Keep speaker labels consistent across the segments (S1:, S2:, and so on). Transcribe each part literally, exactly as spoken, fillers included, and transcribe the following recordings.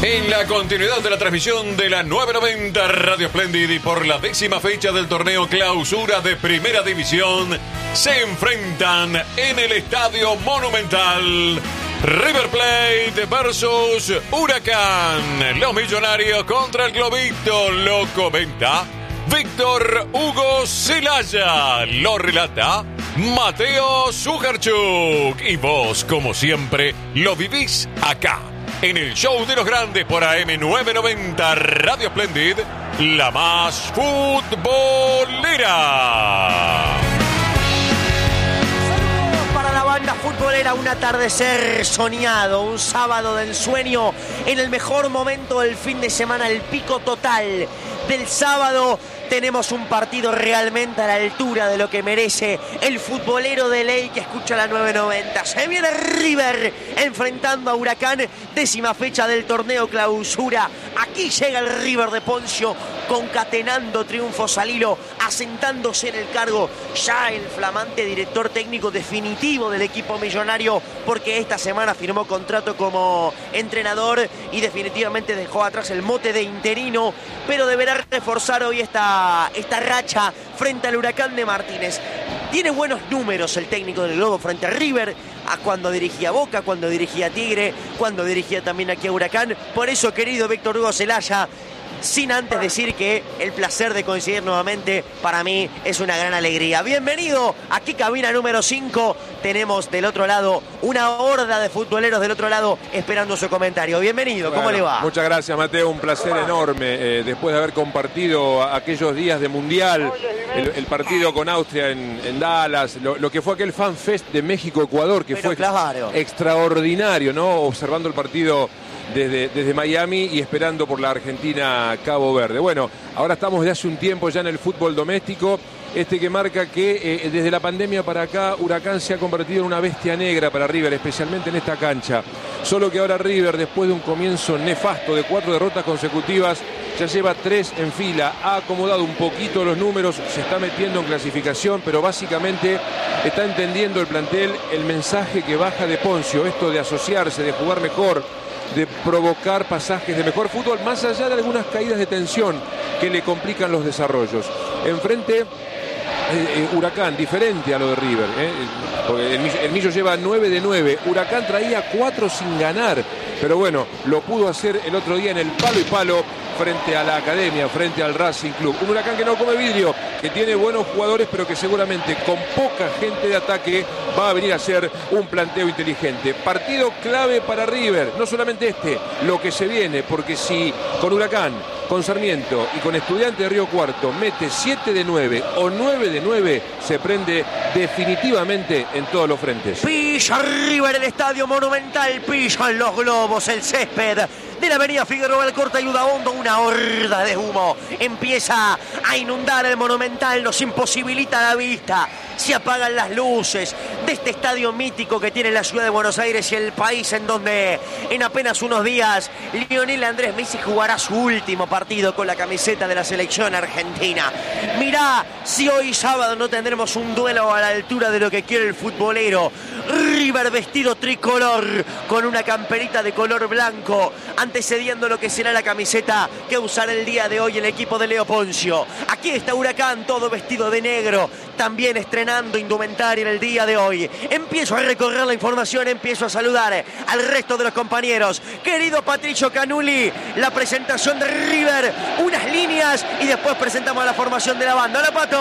S1: En la continuidad de la transmisión de la nueve noventa Radio Splendid y por la décima fecha del torneo Clausura de Primera División, se enfrentan en el Estadio Monumental River Plate versus Huracán. Los Millonarios contra el Globito. Lo comenta Víctor Hugo Celaya. Lo relata Mateo Sujarchuk. Y vos, como siempre, lo vivís acá, en el show de los grandes por A M nueve noventa Radio Splendid, la más futbolera.
S2: Saludos para la banda futbolera, un atardecer soñado, un sábado de ensueño, en el mejor momento del fin de semana, el pico total del sábado. Tenemos un partido realmente a la altura de lo que merece el futbolero de ley que escucha la nueve noventa. Se viene River enfrentando a Huracán, décima fecha del torneo Clausura. Aquí llega el River de Poncio, concatenando triunfos al hilo, asentándose en el cargo ya el flamante director técnico definitivo del equipo millonario, porque esta semana firmó contrato como entrenador y definitivamente dejó atrás el mote de interino, pero deberá reforzar hoy esta, esta racha frente al Huracán de Martínez. Tiene buenos números el técnico del Globo frente a River, a cuando dirigía Boca, cuando dirigía Tigre, cuando dirigía también aquí a Huracán. Por eso, querido Víctor Hugo Celaya, sin antes decir que el placer de coincidir nuevamente para mí es una gran alegría. Bienvenido, aquí cabina número cinco. Tenemos del otro lado una horda de futboleros del otro lado esperando su comentario. Bienvenido, ¿cómo
S3: bueno,
S2: le va?
S3: Muchas gracias, Mateo, un placer enorme. Eh, después de haber compartido aquellos días de Mundial, el, el partido con Austria en, en Dallas, lo, lo que fue aquel Fan Fest de México-Ecuador, que
S2: Pero
S3: fue
S2: claro,
S3: extraordinario, ¿no? Observando el partido Desde, desde Miami y esperando por la Argentina-Cabo Verde. Bueno, ahora estamos desde hace un tiempo ya en el fútbol doméstico, este que marca que eh, desde la pandemia para acá Huracán se ha convertido en una bestia negra para River, especialmente en esta cancha. Solo que ahora River, después de un comienzo nefasto de cuatro derrotas consecutivas, ya lleva tres en fila, ha acomodado un poquito los números, se está metiendo en clasificación, pero básicamente está entendiendo el plantel el mensaje que baja de Poncio, esto de asociarse, de jugar mejor, de provocar pasajes de mejor fútbol, más allá de algunas caídas de tensión que le complican los desarrollos. Enfrente, eh, eh, Huracán, diferente a lo de River, eh, porque el, el Millo lleva nueve de nueve, Huracán traía cuatro sin ganar, pero bueno, lo pudo hacer el otro día en el palo y palo frente a la Academia, frente al Racing Club. Un Huracán que no come vidrio, que tiene buenos jugadores, pero que seguramente con poca gente de ataque va a venir a ser un planteo inteligente. Partido clave para River, no solamente este, lo que se viene, porque si con Huracán, con Sarmiento y con Estudiantes de Río Cuarto mete siete de nueve o nueve de nueve, se prende definitivamente en todos los frentes.
S2: Pilla River el Estadio Monumental, pillan los globos, el césped de la avenida Figueroa Alcorta y Udaondo, una horda de humo empieza a inundar el Monumental, nos imposibilita la vista, se apagan las luces de este estadio mítico que tiene la ciudad de Buenos Aires y el país, en donde en apenas unos días Lionel Andrés Messi jugará su último partido con la camiseta de la selección argentina. Mirá si hoy sábado no tendremos un duelo a la altura de lo que quiere el futbolero. River vestido tricolor con una camperita de color blanco, antecediendo lo que será la camiseta que usará el día de hoy el equipo de Leo Poncio. Aquí está Huracán, todo vestido de negro, también estrenando indumentaria en el día de hoy. Empiezo a recorrer la información, empiezo a saludar al resto de los compañeros. Querido Patricio Canuli, la presentación de River, unas líneas y después presentamos la formación de la banda. ¡Hola, Pato!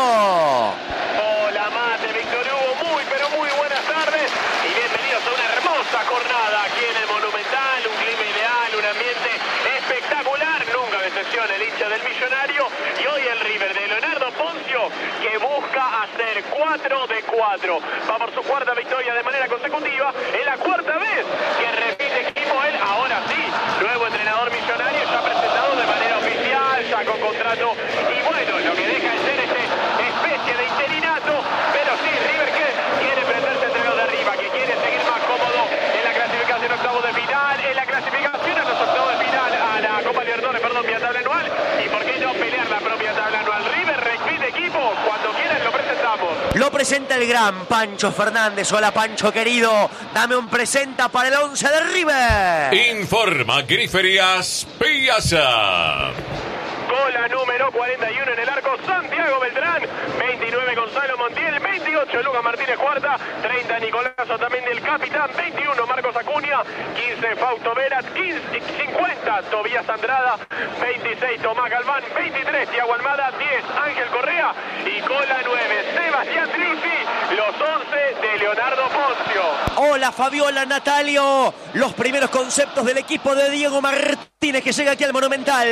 S4: Hola, Mate, Víctor Hugo, muy pero muy buenas tardes y bienvenidos a una hermosa jornada aquí en el Monumental, un clima ideal, un ambiente espectacular, nunca decepciona el hincha del Millonario, y hoy el River de Leonardo Poncio que busca hacer cuatro de cuatro, va por su cuarta victoria de manera consecutiva, es la cuarta vez que repite equipo él, ahora sí, nuevo entrenador millonario, ya presentado de manera oficial, ya con contrato, y bueno, lo que deja de ser este especie de interinato, pero sí, River que quiere prenderse entre los de arriba, que quiere seguir más cómodo en la clasificación octavo de final, en la clasificación a los octavos de final a la Copa Libertadores, perdón, vía tabla anual, y por qué no pelear la propia tabla anual. River repite equipo, cuando quieran lo presentamos.
S2: Lo presenta el gran Pancho Fernández. Hola, Pancho querido, dame un presenta para el once de River.
S1: Informa Griferías Piazza.
S4: Cola número cuarenta y uno en el arco, Santiago Beltrán. veintinueve Gonzalo Montiel, veintiocho Lucas Martínez Cuarta, treinta Nicolás Otamendi el capitán, veintiuno Marcos Acuña, quince Fausto Verat, quince, cincuenta Tobías Andrada, veintiséis Tomás Galván, veintitrés Thiago Almada, diez Ángel Correa y cola nueve Sebastián Triusi, los once de Leonardo Poncio.
S2: Hola Fabiola, Natalio, los primeros conceptos del equipo de Diego Martínez que llega aquí al Monumental.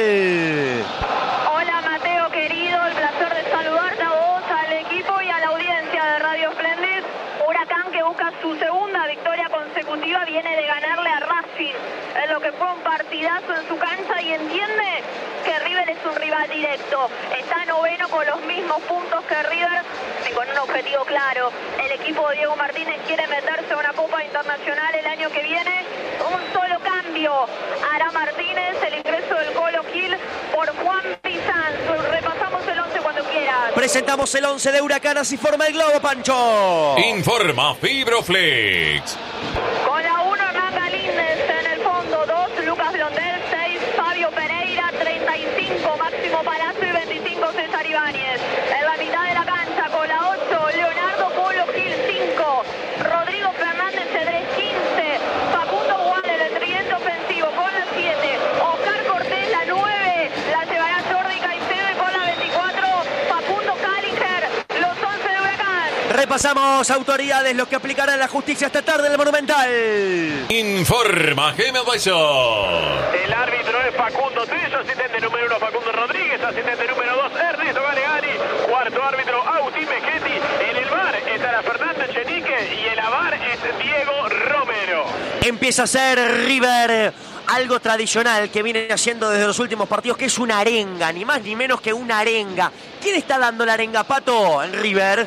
S5: Hola Mateo querido, el placer de saludarte a vos, al equipo y a la audiencia de Radio Splendid. Huracán que busca su segunda victoria consecutiva, viene de ganarle a Racing en lo que fue un partidazo en su cancha y entiende que River es un rival directo. Está noveno con los mismos puntos que River y con un objetivo claro. El equipo de Diego Martínez quiere meterse a una Copa Internacional el año que viene. Un solo cambio hará Martínez, el ingreso del Colo Gil por Juan Pizanzo. Repasamos el once cuando quieras.
S2: Presentamos el once de Huracán, así forma el globo, Pancho.
S1: Informa Fibroflex.
S5: Con la uno Hernán Galíndez en el fondo, dos Lucas Blondel, seis Fabio Pereira, treinta y cinco Máximo Palacio y veinticinco César Ibáñez. En la mitad de la cancha con la ocho Leonardo Colo Gil, cinco Rodrigo Fernández Cedrés, quince Facundo Waller, el tridente ofensivo con la siete, Oscar Cortés la nueve, la llevará Jordi Caicedo y con la veinticuatro Facundo Calinger, los once de Huracán.
S2: Repasamos autoridades, los que aplicarán la justicia esta tarde en el Monumental.
S1: Informa Gema Baiso.
S4: El árbitro es Facundo Trillo, asistente número uno Facundo Rodríguez, asistente número dos Ernesto Galegari, cuarto árbitro Agustín Meschetti, en el V A R está la Fernanda Chenique y el A V A R es Diego Romero.
S2: Empieza a ser River algo tradicional que viene haciendo desde los últimos partidos, que es una arenga, ni más ni menos que una arenga. ¿Quién está dando la arenga, Pato, en River?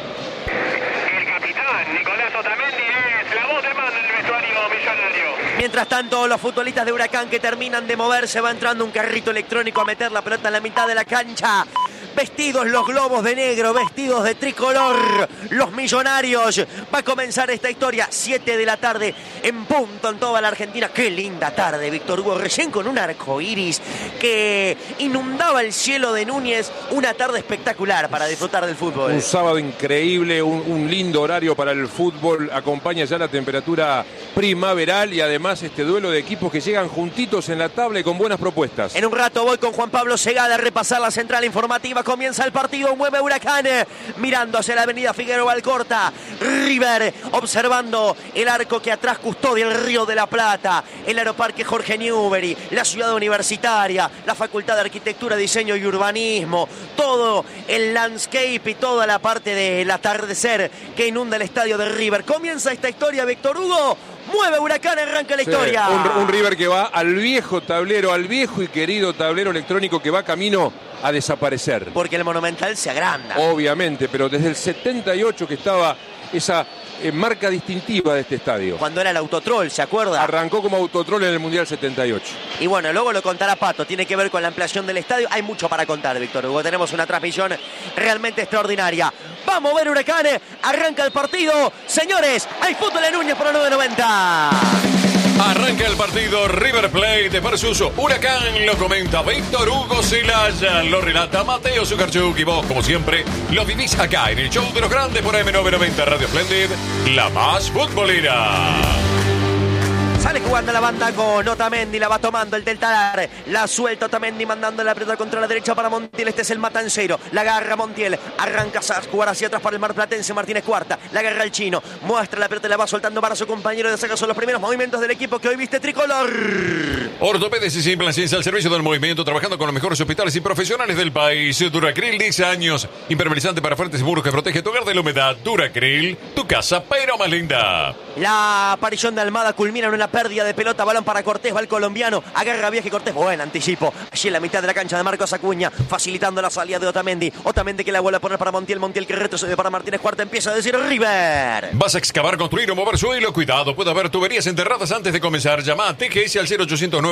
S4: El capitán Nicolás Otamendi es la voz de mando en el vestuario millonario.
S2: Mientras tanto, los futbolistas de Huracán que terminan de moverse, va entrando un carrito electrónico a meter la pelota en la mitad de la cancha. Vestidos los globos de negro, vestidos de tricolor, los millonarios. Va a comenzar esta historia, siete de la tarde, en punto en toda la Argentina. Qué linda tarde, Víctor Hugo, recién con un arco iris que inundaba el cielo de Núñez. Una tarde espectacular para disfrutar del fútbol.
S3: Un sábado increíble, un, un lindo horario para el fútbol. Acompaña ya la temperatura primaveral y además este duelo de equipos que llegan juntitos en la tabla y con buenas propuestas.
S2: En un rato voy con Juan Pablo Segada a repasar la central informativa. Comienza el partido, mueve Huracán, mirando hacia la avenida Figueroa Alcorta. River observando el arco que atrás custodia el Río de la Plata, el Aeroparque Jorge Newbery, la ciudad universitaria, la Facultad de Arquitectura, Diseño y Urbanismo, todo el landscape y toda la parte del atardecer que inunda el estadio de River. Comienza esta historia, Víctor Hugo. Mueve Huracán, arranca la
S3: Sí,
S2: historia.
S3: un, un River que va al viejo tablero, al viejo y querido tablero electrónico que va camino a desaparecer.
S2: Porque el Monumental se agranda.
S3: Obviamente, pero desde el setenta y ocho que estaba esa eh, marca distintiva de este estadio.
S2: Cuando era el Autotrol, ¿se acuerda?
S3: Arrancó como Autotrol en el Mundial setenta y ocho.
S2: Y bueno, luego lo contará Pato, tiene que ver con la ampliación del estadio. Hay mucho para contar, Víctor Hugo. Tenemos una transmisión realmente extraordinaria. Vamos a ver Huracán, arranca el partido. Señores, hay fútbol en Núñez por la nueve noventa.
S1: Arranca el partido River Plate versus Huracán. Lo comenta Víctor Hugo Celaya, lo relata Mateo Zuccarchuk y vos, como siempre, lo vivís acá en el show de los grandes por M nueve noventa Radio Splendid, la más futbolera.
S2: Sale jugando la banda con Otamendi, la va tomando el del Talar, la suelta Otamendi mandando la pelota contra la derecha para Montiel. Este es el matancero, la agarra Montiel, arranca a jugar hacia atrás para el marplatense Martínez Cuarta, la agarra el chino, muestra la pelota y la va soltando para su compañero de saca. Son los primeros movimientos del equipo que hoy viste tricolor.
S1: Ortopedes y implantes al servicio del movimiento, trabajando con los mejores hospitales y profesionales del país. Duracril, diez años, impermeabilizante para fuertes y muros que protege tu hogar de la humedad. Duracril, tu casa pero más linda.
S2: La aparición de Almada culmina en una pérdida de pelota, balón para Cortés, va el colombiano, agarra Viaje Cortés, buen anticipo, allí en la mitad de la cancha de Marcos Acuña, facilitando la salida de Otamendi, Otamendi que la vuelve a poner para Montiel, Montiel que retrocede para Martínez Cuarta, empieza a decir River.
S1: ¿Vas a excavar, construir o mover suelo? Cuidado, puede haber tuberías enterradas antes de comenzar. Llama a T G S al cero ochocientos nueve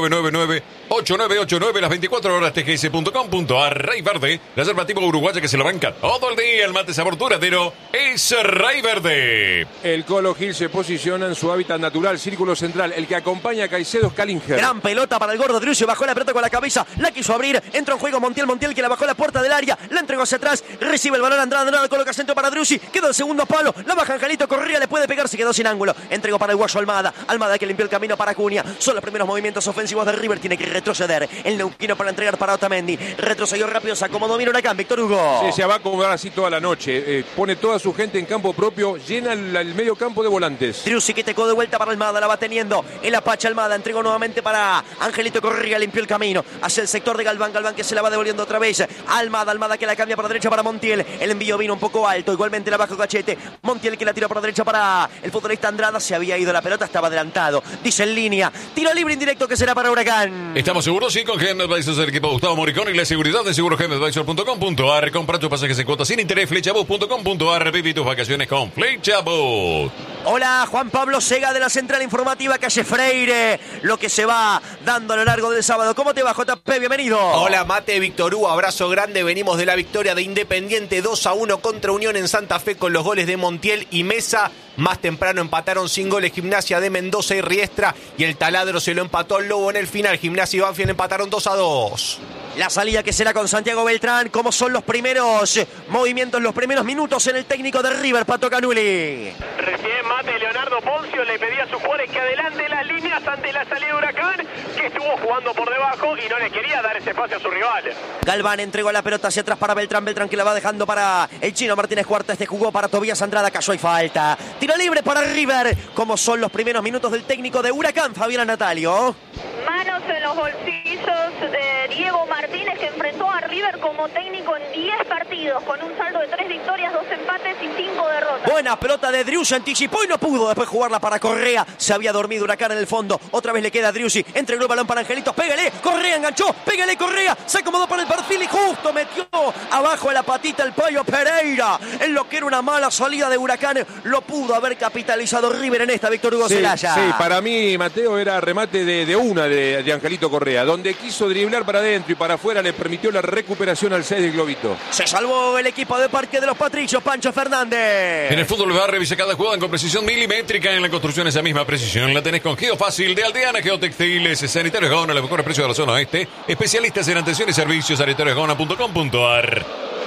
S1: nueve nueve nueve, ocho nueve ocho nueve, las veinticuatro horas T G S punto com punto A R. Rey Verde, reserva tipo uruguaya que se lo banca todo el día. El mate sabor duradero es Rey Verde.
S3: El Colo Gil se posiciona en su hábitat natural, círculo central. El que acompaña a Caicedo es Calinger.
S2: Gran pelota para el gordo Driussi, bajó la pelota con la cabeza, la quiso abrir, entró en juego Montiel, Montiel que la bajó a la puerta del área, la entregó hacia atrás, recibe el balón Andrada, Andrada coloca centro para Driussi, quedó el segundo palo, la baja Angelito Correa, le puede pegar, se quedó sin ángulo, entregó para el guayo Almada, Almada que limpió el camino para Acuña, son los primeros movimientos ofensivos de River, tiene que retroceder, el neuquino para entregar para Otamendi, retrocedió rápido, se acomodó, mira Huracán, Víctor Hugo.
S3: Sí, se va a acomodar así toda la noche, eh, pone toda su gente en campo propio, llena el, el medio campo de volantes.
S2: Driussi que tecó de vuelta para Almada, la va teniendo, el Apache Almada, entregó nuevamente para Angelito Correa, limpió el camino, hacia el sector de Galván, Galván que se la va devolviendo otra vez, Almada, Almada que la cambia para derecha para Montiel, el envío vino un poco alto, igualmente la bajo Cachete, Montiel que la tiró por derecha para el futbolista Andrada, se había ido la pelota, estaba adelantado, dice en línea, tiro libre indirecto que será para Huracán.
S1: Estamos seguros, sí, con G M Advisors, el equipo de Gustavo Moricón y la seguridad de seguro G M Advisor punto com punto A R. Compra tus pasajes en cuotas sin interés, flechabus punto com punto A R. Viví tus vacaciones con Flechabus.
S2: Hola, Juan Pablo Sega de la Central Informativa Calle Freire, lo que se va dando a lo largo del sábado. ¿Cómo te va, J P? Bienvenido.
S6: Hola, Mate, Víctor Hugo, abrazo grande. Venimos de la victoria de Independiente dos a uno contra Unión en Santa Fe con los goles de Montiel y Mesa. Más temprano empataron sin goles Gimnasia de Mendoza y Riestra y el Taladro se lo empató al Lobo en el final. Gimnasia y Banfield empataron dos a dos.
S2: La salida que será con Santiago Beltrán. ¿Cómo son los primeros movimientos, los primeros minutos en el técnico de River, Pato Canuli?
S4: Recién Mate Leonardo Poncio le pedía a sus jugadores que adelante las líneas ante la salida de Huracán, que estuvo jugando por debajo y no le quería dar ese espacio a su rival.
S2: Galván entregó la pelota hacia atrás para Beltrán, Beltrán que la va dejando para el chino Martínez Cuarta, este jugó para Tobías Andrada, cayó y falta. Tiro libre para River. ¿Cómo son los primeros minutos del técnico de Huracán, Fabián Natalio?
S5: Manos en los bolsillos de Diego Martínez, que enfrentó a River como técnico en diez partidos, con un saldo de tres victorias, dos empates y cinco derrotas.
S2: Buena pelota de Driussi, anticipó y no pudo después jugarla para Correa. Se había dormido Huracán en el fondo. Otra vez le queda a Driussi. Entregó el balón para Angelitos. Pégale. Correa enganchó. Pégale Correa. Se acomodó para el perfil y justo metió abajo de la patita el Payo Pereira. En lo que era una mala salida de Huracán, lo pudo haber capitalizado River en esta, Víctor Hugo
S3: Sí,
S2: Celaya.
S3: sí, para mí, Mateo, era remate de, de una de, de Angelito Correa. Donde quiso driblar para adentro y para afuera, le permitió la recuperación al seis del Globito.
S2: Se salvó el equipo de Parque de los Patricios, Pancho Fernández.
S1: En el fútbol va a revisar cada jugada con precisión milimétrica. En la construcción esa misma precisión la tenés con Geofácil de Aldeana, Geotextiles, Sanitarios Gona, los mejores precios de la zona oeste. Especialistas en atención y servicios, sanitarios gona punto com punto A R.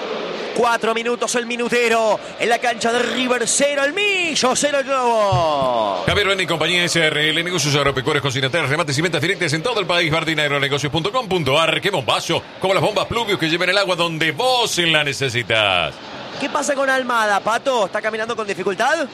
S2: Cuatro minutos el minutero en la cancha de River, cero el Millo, cero el Globo.
S1: Javier Beni y compañía S R L, negocios agropecuarios, consignatarios, remates y ventas directas en todo el país. Bardina Agronegocios punto com punto A R. ¡Qué bombazo! Como las bombas Pluvius que llevan el agua donde vos la necesitas.
S2: ¿Qué pasa con Almada, Pato? ¿Está caminando con dificultad?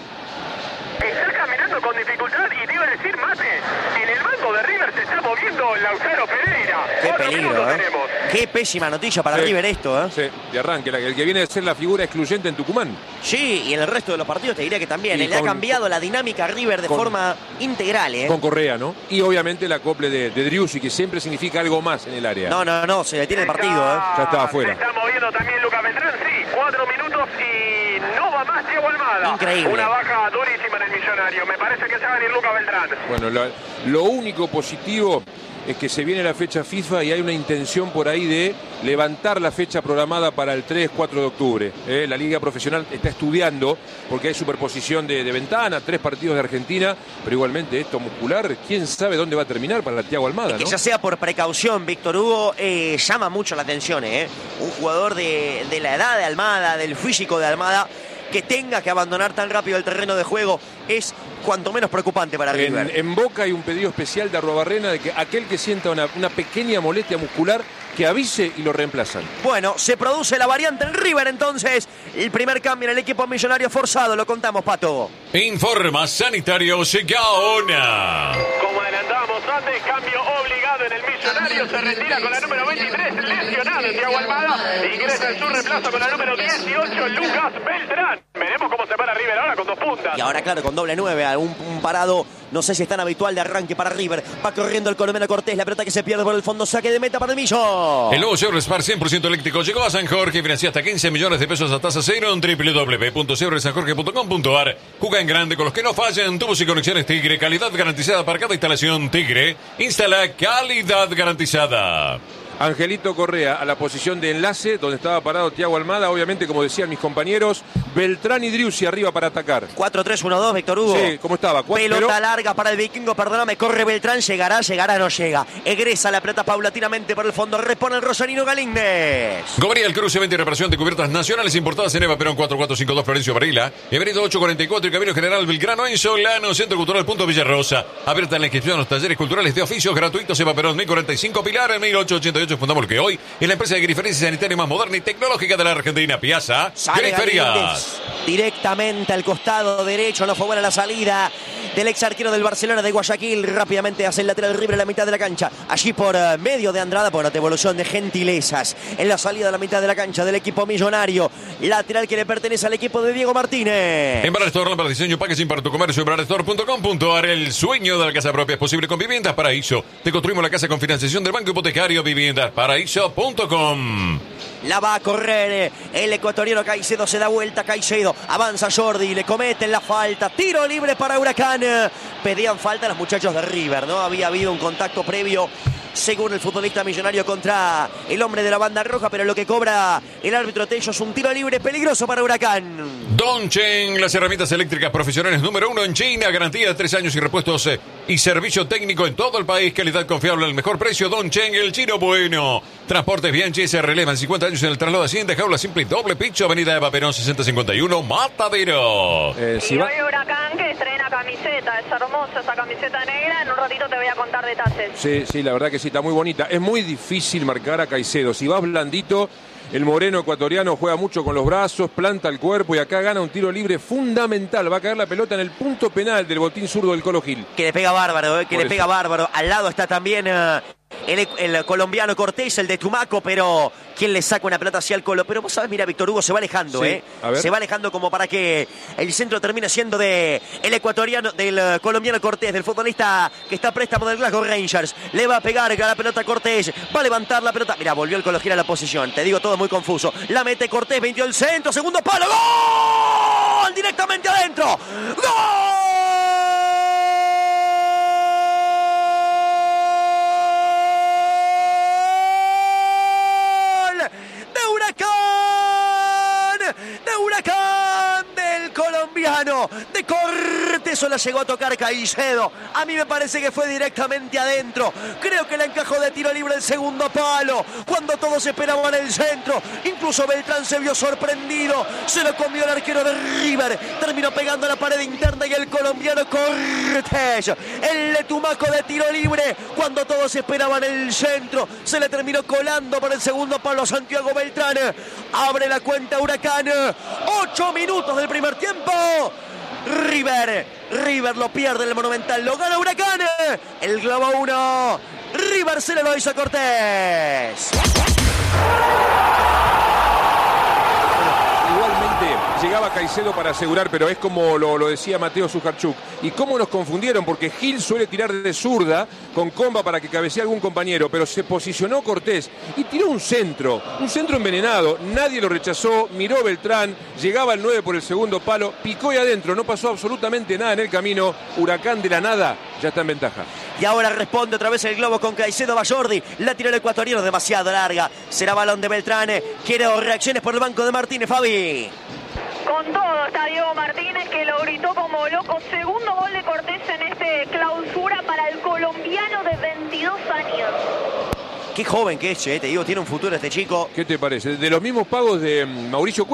S4: Está caminando con dificultad y te iba a decir, Mate, en el banco de River se está moviendo Lautaro Pereira.
S2: Qué
S4: Cuatro
S2: peligro,
S4: minutos
S2: ¿eh?
S4: tenemos.
S2: Qué pésima noticia para
S3: Sí.
S2: River esto, ¿eh?
S3: Sí, de arranque, la- el que viene a ser la figura excluyente en Tucumán.
S2: Sí, y en el resto de los partidos te diría que también.
S3: Y
S2: Le ha
S3: con-
S2: cambiado la dinámica a River de
S3: con-
S2: forma integral, ¿eh?
S3: Con Correa, ¿no? Y obviamente el acople de, de Driussi, que siempre significa algo más en el área.
S2: No, no, no, se detiene el partido, ¿eh?
S3: Ya estaba afuera.
S4: Se está moviendo también Lucas Beltrán, sí, cuatro minutos y no va más Diego Almada.
S2: Increíble.
S4: Una baja durísima en el Millonario. Me parece que se va a venir Lucas Beltrán.
S3: Bueno, lo, lo único positivo es que se viene la fecha FIFA y hay una intención por ahí de levantar la fecha programada para el tres cuatro de octubre. Eh, la Liga Profesional está estudiando, porque hay superposición de, de ventana, tres partidos de Argentina, pero igualmente esto muscular, quién sabe dónde va a terminar para Thiago Almada,
S2: Que
S3: ¿no?
S2: ya sea por precaución, Víctor Hugo, eh, llama mucho la atención, ¿eh? Un jugador de, de la edad de Almada, del físico de Almada, que tenga que abandonar tan rápido el terreno de juego es cuanto menos preocupante para River.
S3: En, en Boca hay un pedido especial de Arruabarrena de que aquel que sienta una, una pequeña molestia muscular, que avise y lo reemplazan.
S2: Bueno, se produce la variante en River entonces. El primer cambio en el equipo millonario forzado, lo contamos, Pato.
S1: Informa Sanitario Gaona.
S4: Como adelantábamos antes, cambio obligado en el Millonario. Se retira con la número veintitrés, lesionado Thiago Almada. Ingresa en su reemplazo con la número dieciocho, Lucas Beltrán. Veremos cómo se para River ahora con dos puntas.
S2: Y ahora, claro, con doble nueve, un, un parado, no sé si es tan habitual de arranque para River. Va corriendo el colombiano Cortés, la pelota que se pierde por el fondo, saque de meta para el Millo.
S1: El nuevo Chevrolet Spark cien por ciento eléctrico llegó a San Jorge y financia hasta quince millones de pesos a tasa cero en doble u doble u doble u punto chevrolet san jorge punto com punto a r. Juega en grande con los que no fallan. Tubos y conexiones Tigre, calidad garantizada para cada instalación. Tigre, instala calidad garantizada.
S3: Angelito Correa a la posición de enlace, donde estaba parado Thiago Almada. Obviamente, como decían mis compañeros, Beltrán y Driussi arriba para atacar.
S2: cuatro tres uno dos, Víctor Hugo.
S3: Sí, ¿cómo estaba? Cuatro,
S2: pelota
S3: pero...
S2: larga para el vikingo, perdóname, corre Beltrán, llegará, llegará, no llega. Egresa la pelota paulatinamente por el fondo, repone el Rosarino Galíndez.
S1: Gomería Cruce, venta y reparación de cubiertas nacionales importadas en Eva Perón cuatro cuatro cinco dos Florencio Varela, Everito ocho cuarenta y cuatro y Camino General Belgrano en Solano, Centro Cultural Punto Villarrosa. Abierta la inscripción a los talleres culturales de oficios gratuitos Eva Perón mil cuarenta y cinco Pilar en mil ochocientos ochenta y ocho. Fundamos que hoy es la empresa de griferencia sanitaria más moderna y tecnológica de la Argentina. Piazza Griferias.
S2: Directamente al costado derecho, no fue buena la salida del ex arquero del Barcelona de Guayaquil. Rápidamente hace el lateral River en la mitad de la cancha. Allí por uh, medio de Andrada, por la devolución de gentilezas. En la salida de la mitad de la cancha del equipo millonario. Lateral que le pertenece al equipo de Diego Martínez.
S1: En Barrestore, para diseño, packaging para tu comercio. En barrestore punto com punto a r. El sueño de la casa propia es posible con Viviendas Paraíso. Te construimos la casa con financiación del Banco Hipotecario. Viviendas Paraíso punto com.
S2: La va a correr el ecuatoriano Caicedo, se da vuelta Caicedo, avanza Jordi, le cometen la falta, tiro libre para Huracán. Pedían falta los muchachos de River, ¿no? Había habido un contacto previo, según el futbolista millonario, contra el hombre de la banda roja, pero lo que cobra el árbitro Tello es un tiro libre peligroso para Huracán.
S1: Dongchen, las herramientas eléctricas profesionales número uno en China, garantía de tres años y repuestos eh, y servicio técnico en todo el país, calidad confiable al mejor precio. Dongchen, el chino bueno. Transportes Bianchi se relevan cincuenta años en el traslado de Hacienda, jaula simple y doble picho, avenida Eva Perón sesenta cincuenta y uno, Matadero.
S5: Eh, si y va... hoy Huracán que estrena camiseta, es hermosa esa camiseta negra, en un ratito te voy a contar detalles.
S3: Sí, sí, la verdad que sí, está muy bonita. Es muy difícil marcar a Caicedo. Si vas blandito, el moreno ecuatoriano juega mucho con los brazos, planta el cuerpo y acá gana un tiro libre fundamental. Va a caer la pelota en el punto penal del botín zurdo del Colo Gil.
S2: Que le pega bárbaro, eh, que
S3: Por
S2: le
S3: eso.
S2: pega bárbaro. Al lado está también uh, el, el colombiano Cortés, el de Tumaco, pero quien le saca una pelota hacia el Colo. Pero vos sabés, mira, Víctor Hugo se va alejando,
S3: Sí,
S2: ¿eh?
S3: a ver.
S2: Se va alejando como para que el centro termine siendo de el ecuatoriano, del uh, colombiano Cortés, del futbolista que está a préstamo del Glasgow Rangers. Le va a pegar a la pelota Cortés, va a levantar la pelota. Mira, volvió el Colo Gil a la posición. Te digo, todo muy confuso. La mete Cortés, veintiocho el centro, segundo palo, ¡gol! Directamente adentro. ¡Gol! De Huracán, del colombiano, de Cortés, o la llegó a tocar Caicedo. A mí me parece que fue directamente adentro. Creo que la encajó de tiro libre el segundo palo, cuando todos esperaban el centro. Incluso Beltrán se vio sorprendido, se lo comió el arquero de River, terminó pegando a la pared interna y el colombiano Cortés, el de Tumaco de tiro libre, cuando todos esperaban el centro, se le terminó colando por el segundo palo a Santiago Beltrán. Abre la cuenta Huracán. Ocho minutos del primer tiempo. River, River lo pierde en el Monumental, lo gana Huracán. El globo uno. River se le lo hizo a Cortés.
S3: Igualmente llegaba Caicedo para asegurar, pero es como lo, lo decía Mateo Sujarchuk. Y cómo nos confundieron, porque Gil suele tirar de zurda con comba para que cabecee algún compañero, pero se posicionó Cortés y tiró un centro, un centro envenenado. Nadie lo rechazó, miró Beltrán, llegaba el nueve por el segundo palo, picó y adentro, no pasó absolutamente nada en el camino. Huracán de la nada ya está en ventaja.
S2: Y ahora responde otra vez el globo con Caicedo, va Jordi, la tiró el ecuatoriano demasiado larga. Será balón de Beltrán. Quiero reacciones por el banco de Martínez, Fabi.
S5: Con todo está Diego Martínez, que lo gritó como loco. Segundo gol de Cortés en este clausura para el colombiano de veintidós años.
S2: Qué joven que es, eh, te digo, tiene un futuro este chico.
S3: ¿Qué te parece? De los mismos pagos de Mauricio Cuesta.